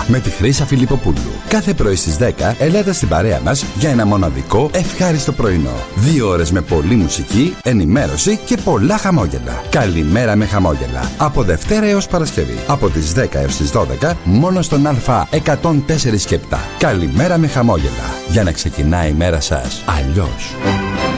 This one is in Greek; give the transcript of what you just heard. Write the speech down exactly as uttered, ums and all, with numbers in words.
με τη Χρύσα Φιλιπποπούλου. Κάθε πρωί στις δέκα ελάτε στην παρέα μας για ένα μοναδικό ευχάριστο πρωινό. Δύο ώρες με πολλή μουσική, ενημέρωση και πολλά χαμόγελα. Καλημέρα με χαμόγελα. Από Δευτέρα έως Παρασκευή. Από τις δέκα έως τις δώδεκα μόνο στον Α εκατόν τέσσερα και επτά. Καλημέρα με χαμόγελα. Για να ξεκινάει η μέρα σας αλλιώς.